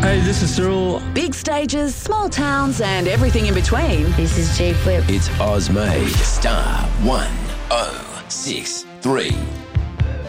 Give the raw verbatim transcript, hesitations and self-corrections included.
Hey, this is Cyril. Big stages, small towns, and everything in between. This is J Flip. It's Ozmade. Star one oh six three.